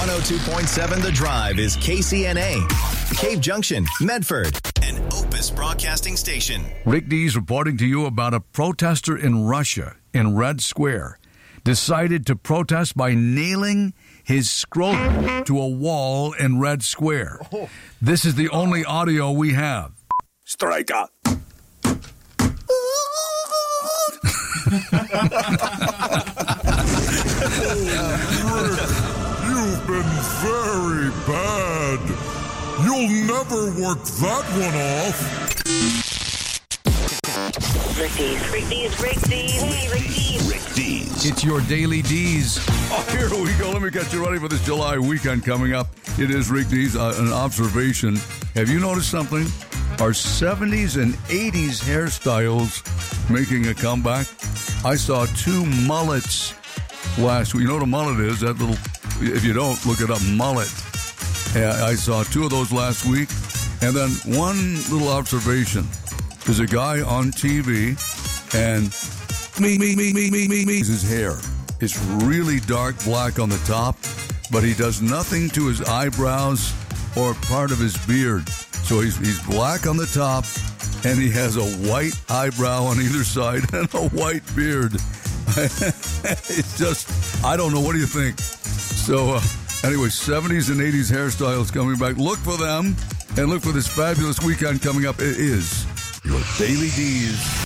102.7 The Drive is KCNA, Cave Junction, Medford, an Opus Broadcasting Station. Rick Dees reporting to you about a protester in Russia, in Red Square, decided to protest by nailing his scrotum to a wall in Red Square. This is the only audio we have. Striker. You've been very bad. You'll never work that one off. Rick Dees. Hey, Rick Dees. Rick Dees. It's your Daily Dees. Oh, here we go. Let me get you ready for this July weekend coming up. It is Rick Dees. An observation. Have you noticed something? Are 70s and 80s hairstyles making a comeback? I saw two mullets last week. You know what a mullet is? That little, if you don't, look it up, mullet. I saw two of those last week. And then one little observation. There's a guy on TV, and his hair is really dark black on the top, but he does nothing to his eyebrows or part of his beard. So he's black on the top, and he has a white eyebrow on either side and a white beard. It's just, I don't know. What do you think? So anyway, 70s and 80s hairstyles coming back. Look for them, and look for this fabulous weekend coming up. It is your Daily Dees.